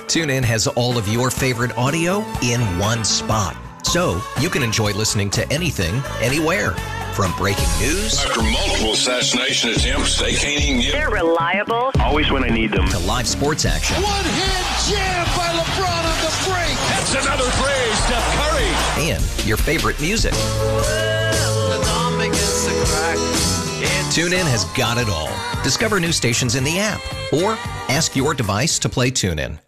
TuneIn has all of your favorite audio in one spot, so you can enjoy listening to anything, anywhere. From breaking news after multiple assassination attempts, they can't even get. They're reliable. Always when I need them. To live sports action. One-hand jam by LeBron on the break. That's another play, Steph Curry. And your favorite music. TuneIn has got it all. Discover new stations in the app or ask your device to play TuneIn.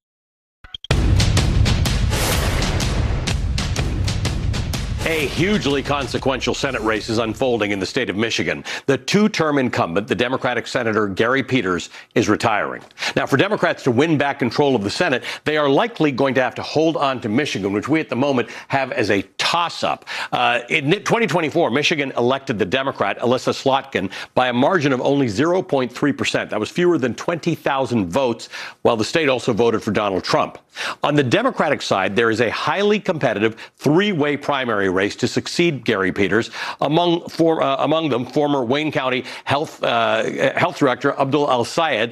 A hugely consequential Senate race is unfolding in the state of Michigan. The two-term incumbent, the Democratic Senator Gary Peters, is retiring. Now, for Democrats to win back control of the Senate, they are likely going to have to hold on to Michigan, which we at the moment have as a toss-up. In 2024, Michigan elected the Democrat, Elissa Slotkin, by a margin of only 0.3%. That was fewer than 20,000 votes, while the state also voted for Donald Trump. On the Democratic side, there is a highly competitive three-way primary race to succeed Gary Peters. Among them, former Wayne County Health Director Abdul El-Sayed,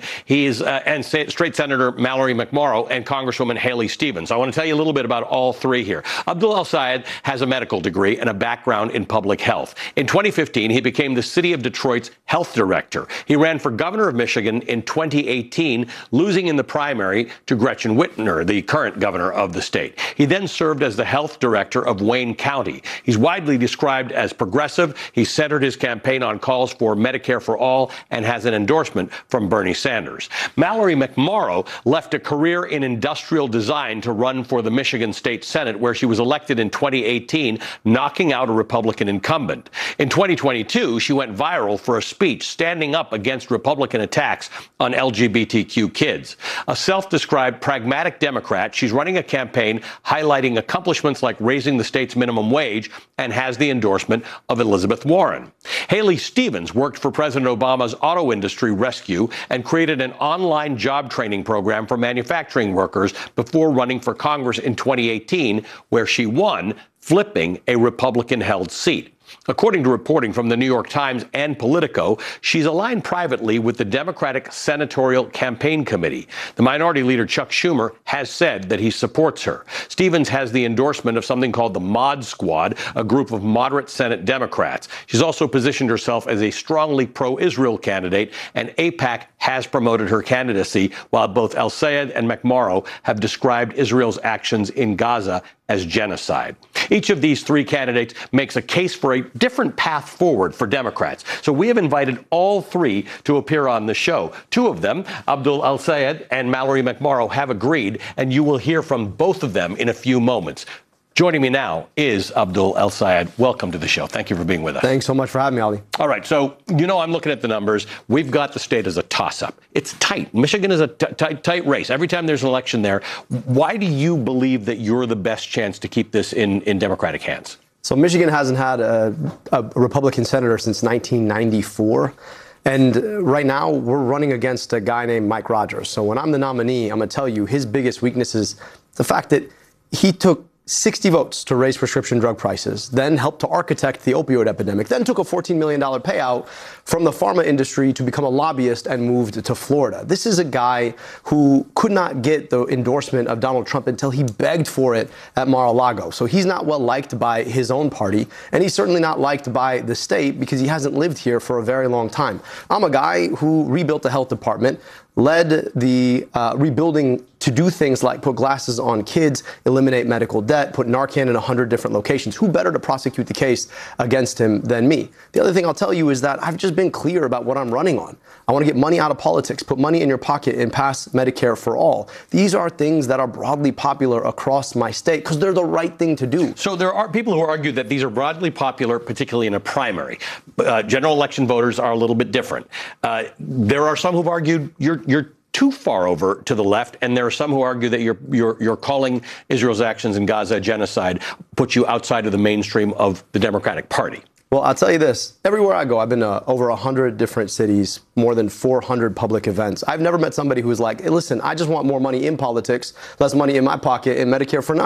and State Senator Mallory McMorrow, and Congresswoman Haley Stevens. I want to tell you a little bit about all three here. Abdul El-Sayed has a medical degree and a background in public health. In 2015, he became the city of Detroit's health director. He ran for governor of Michigan in 2018, losing in the primary to Gretchen Whitmer, the current governor of the state. He then served as the health director of Wayne County. He's widely described as progressive. He centered his campaign on calls for Medicare for all and has an endorsement from Bernie Sanders. Mallory McMorrow left a career in industrial design to run for the Michigan State Senate, where she was elected in 2018, knocking out a Republican incumbent. In 2022, she went viral for a speech standing up against Republican attacks on LGBTQ kids. A self-described pragmatic Democrat, she's running a campaign highlighting accomplishments like raising the state's minimum wage and has the endorsement of Elizabeth Warren. Haley Stevens worked for President Obama's auto industry rescue and created an online job training program for manufacturing workers before running for Congress in 2018, where she won, flipping a Republican-held seat. According to reporting from the New York Times and Politico, she's aligned privately with the Democratic Senatorial Campaign Committee. The Minority Leader Chuck Schumer has said that he supports her. Stevens has the endorsement of something called the Mod Squad, a group of moderate Senate Democrats. She's also positioned herself as a strongly pro-Israel candidate, and AIPAC has promoted her candidacy, while both El-Sayed and McMorrow have described Israel's actions in Gaza as genocide. Each of these three candidates makes a case for a different path forward for Democrats. So we have invited all three to appear on the show. Two of them, Abdul El-Sayed and Mallory McMorrow, have agreed, and you will hear from both of them in a few moments. Joining me now is Abdul El-Sayed. Welcome to the show. Thank you for being with us. Thanks so much for having me, Ali. All right. So, I'm looking at the numbers. We've got the state as a toss-up. It's tight. Michigan is a tight race. Every time there's an election there. Why do you believe that you're the best chance to keep this in Democratic hands? So Michigan hasn't had a Republican senator since 1994. And right now, we're running against a guy named Mike Rogers. So when I'm the nominee, I'm going to tell you his biggest weakness is the fact that he took 60 votes to raise prescription drug prices, then helped to architect the opioid epidemic, then took a $14 million payout from the pharma industry to become a lobbyist and moved to Florida. This is a guy who could not get the endorsement of Donald Trump until he begged for it at Mar-a-Lago. So he's not well liked by his own party, and he's certainly not liked by the state because he hasn't lived here for a very long time. I'm a guy who rebuilt the health department, led the rebuilding to do things like put glasses on kids, eliminate medical debt, put Narcan in 100 different locations. Who better to prosecute the case against him than me? The other thing I'll tell you is that I've just been clear about what I'm running on. I want to get money out of politics, put money in your pocket, and pass Medicare for all. These are things that are broadly popular across my state because they're the right thing to do. So there are people who argue that these are broadly popular, particularly in a primary. General election voters are a little bit different. There are some who've argued you're too far over to the left, and there are some who argue that you're calling Israel's actions in Gaza genocide, puts you outside of the mainstream of the Democratic Party. Well, I'll tell you this. Everywhere I go, I've been to over 100 different cities, more than 400 public events. I've never met somebody who's like, hey, listen, I just want more money in politics, less money in my pocket, and Medicare for none.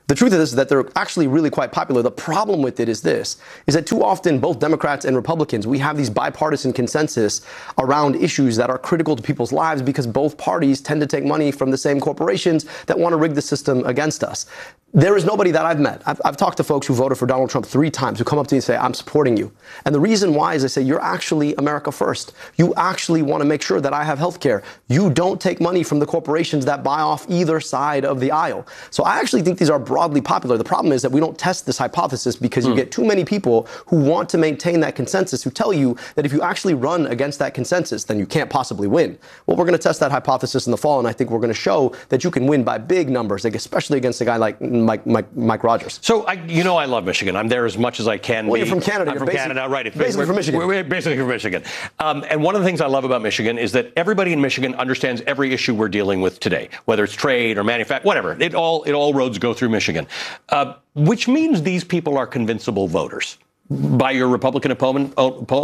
The truth is that they're actually really quite popular. The problem with it is that too often both Democrats and Republicans, we have these bipartisan consensus around issues that are critical to people's lives because both parties tend to take money from the same corporations that want to rig the system against us. There is nobody that I've met. I've talked to folks who voted for Donald Trump 3 times who come up to me and say, I'm supporting you. And the reason why is they say, you're actually America first. You actually want to make sure that I have health care. You don't take money from the corporations that buy off either side of the aisle. So I actually think these are broadly popular. The problem is that we don't test this hypothesis because you get too many people who want to maintain that consensus who tell you that if you actually run against that consensus, then you can't possibly win. Well, we're going to test that hypothesis in the fall, and I think we're going to show that you can win by big numbers, especially against a guy like Mike Rogers. So, I love Michigan. I'm there as much as I can well, be. You're from Canada. I'm from Canada, right. Basically from Michigan. We're basically from Michigan. And one of the things I love about Michigan is that everybody in Michigan understands every issue we're dealing with today, whether it's trade or manufacturing, whatever. It all roads go through Michigan, which means these people are convincible voters by your Republican opponent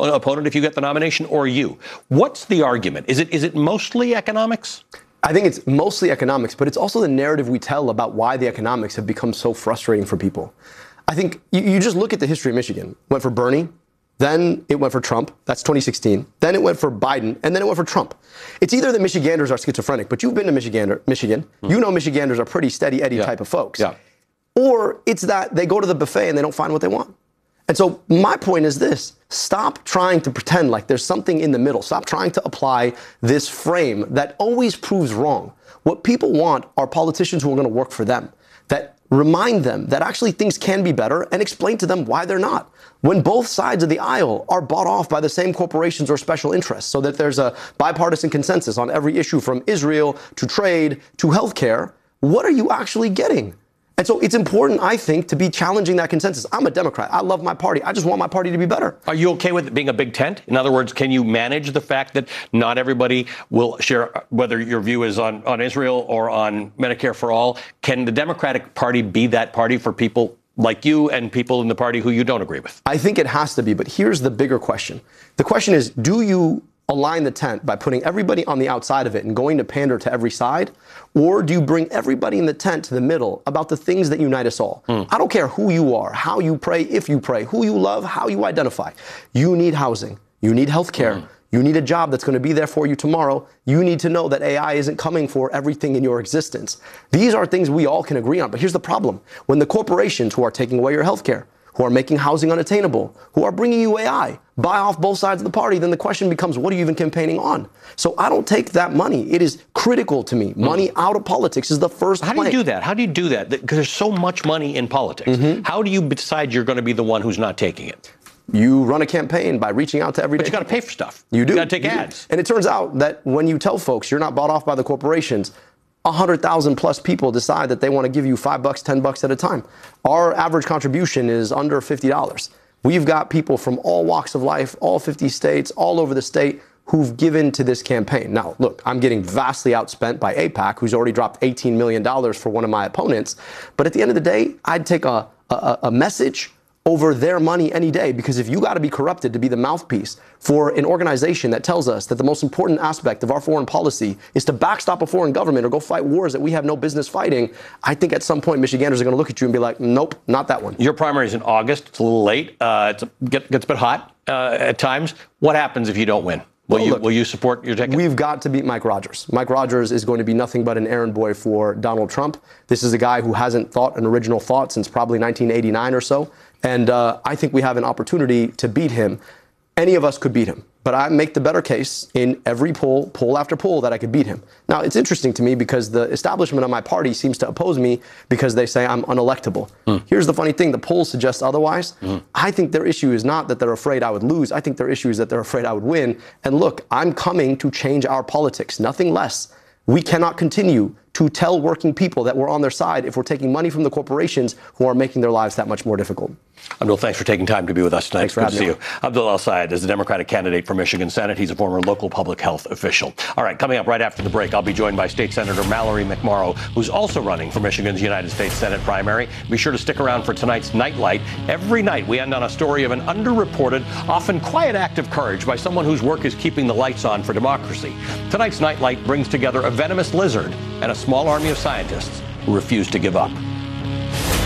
if you get the nomination, or you. What's the argument? Is it mostly economics? I think it's mostly economics, but it's also the narrative we tell about why the economics have become so frustrating for people. I think you just look at the history of Michigan. Went for Bernie, then it went for Trump. That's 2016. Then it went for Biden, and then it went for Trump. It's either that Michiganders are schizophrenic, but you've been to Michigan. You know Michiganders are pretty steady Eddie type of folks. Yeah. Or it's that they go to the buffet and they don't find what they want. And so my point is this: stop trying to pretend like there's something in the middle. Stop trying to apply this frame that always proves wrong. What people want are politicians who are going to work for them, that remind them that actually things can be better and explain to them why they're not. When both sides of the aisle are bought off by the same corporations or special interests, so that there's a bipartisan consensus on every issue from Israel to trade to healthcare, what are you actually getting? And so it's important, I think, to be challenging that consensus. I'm a Democrat. I love my party. I just want my party to be better. Are you okay with it being a big tent? In other words, can you manage the fact that not everybody will share, whether your view is on Israel or on Medicare for all? Can the Democratic Party be that party for people like you and people in the party who you don't agree with? I think it has to be. But here's the bigger question. The question is, do you align the tent by putting everybody on the outside of it and going to pander to every side? Or do you bring everybody in the tent to the middle about the things that unite us all? I don't care who you are, how you pray, if you pray, who you love, how you identify. You need housing. You need health care. You need a job that's going to be there for you tomorrow. You need to know that AI isn't coming for everything in your existence. These are things we all can agree on. But here's the problem. When the corporations who are taking away your health care, who are making housing unattainable, who are bringing you AI, buy off both sides of the party, then the question becomes, what are you even campaigning on? So I don't take that money. It is critical to me. Money out of politics is the first plank. How do you do that? How do you do that? Because there's so much money in politics. How do you decide you're going to be the one who's not taking it? You run a campaign by reaching out to everyday. But you got to pay for stuff. You do. You got to take ads. And it turns out that when you tell folks you're not bought off by the corporations, 100,000 plus people decide that they want to give you $5, $10 at a time. Our average contribution is under $50. We've got people from all walks of life, all 50 states, all over the state who've given to this campaign. Now, look, I'm getting vastly outspent by AIPAC, who's already dropped $18 million for one of my opponents. But at the end of the day, I'd take a message over their money any day, because if you got to be corrupted to be the mouthpiece for an organization that tells us that the most important aspect of our foreign policy is to backstop a foreign government or go fight wars that we have no business fighting, I think at some point Michiganders are going to look at you and be like, nope, not that one. Your primary is in August. It's a little late. It gets a bit hot at times. What happens if you don't win? Will you support your ticket? We've got to beat Mike Rogers. Mike Rogers is going to be nothing but an errand boy for Donald Trump. This is a guy who hasn't thought an original thought since probably 1989 or so. And I think we have an opportunity to beat him. Any of us could beat him. But I make the better case in every poll after poll, that I could beat him. Now, it's interesting to me because the establishment of my party seems to oppose me because they say I'm unelectable. Here's the funny thing. The polls suggest otherwise. I think their issue is not that they're afraid I would lose. I think their issue is that they're afraid I would win. And look, I'm coming to change our politics, nothing less. We cannot continue to tell working people that we're on their side if we're taking money from the corporations who are making their lives that much more difficult. Abdul, thanks for taking time to be with us tonight. Thanks for having me. Good to see you. Abdul El-Sayed is the Democratic candidate for Michigan Senate. He's a former local public health official. All right, coming up right after the break, I'll be joined by State Senator Mallory McMorrow, who's also running for Michigan's United States Senate primary. Be sure to stick around for tonight's Nightlight. Every night we end on a story of an underreported, often quiet act of courage by someone whose work is keeping the lights on for democracy. Tonight's Nightlight brings together a venomous lizard and a small army of scientists who refuse to give up.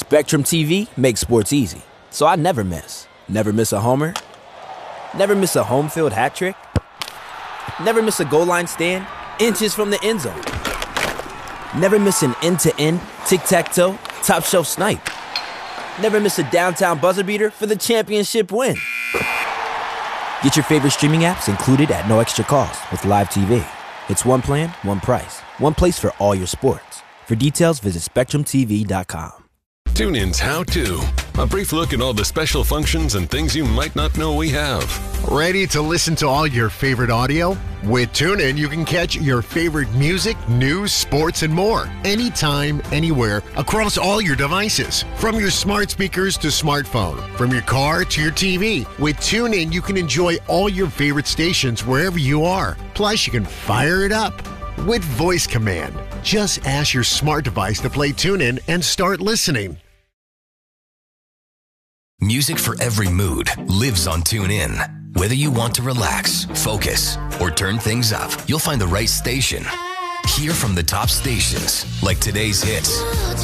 Spectrum TV makes sports easy, so I never miss. Never miss a homer. Never miss a home field hat trick. Never miss a goal line stand, inches from the end zone. Never miss an end-to-end, tic-tac-toe, top-shelf snipe. Never miss a downtown buzzer beater for the championship win. Get your favorite streaming apps included at no extra cost with Live TV. It's one plan, one price, one place for all your sports. For details, visit SpectrumTV.com. TuneIn's How To. A brief look at all the special functions and things you might not know we have. Ready to listen to all your favorite audio? With TuneIn, you can catch your favorite music, news, sports, and more. Anytime, anywhere, across all your devices. From your smart speakers to smartphone. From your car to your TV. With TuneIn, you can enjoy all your favorite stations wherever you are. Plus, you can fire it up with voice command. Just ask your smart device to play TuneIn and start listening. Music for every mood lives on TuneIn. Whether you want to relax, focus, or turn things up, you'll find the right station. Hear from the top stations like today's hits,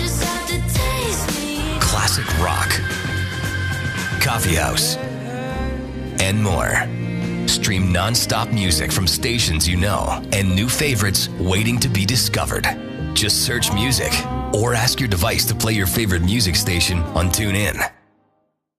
classic rock, coffee house, and more. Stream non-stop music from stations you know and new favorites waiting to be discovered. Just search music or ask your device to play your favorite music station on TuneIn.